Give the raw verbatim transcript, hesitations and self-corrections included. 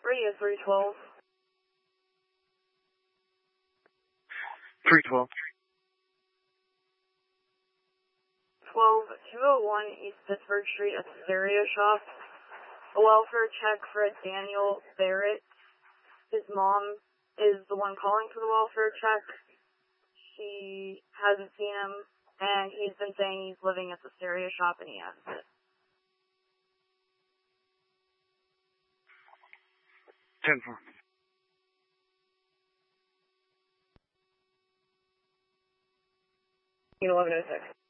Radio three twelve. three twelve. twelve two oh one East Pittsburgh Street at the stereo shop. A welfare check for Daniel Barrett. His mom is the one calling for the welfare check. She hasn't seen him, and he's been saying he's living at the stereo shop, and he hasn't. ten four. eleven oh six.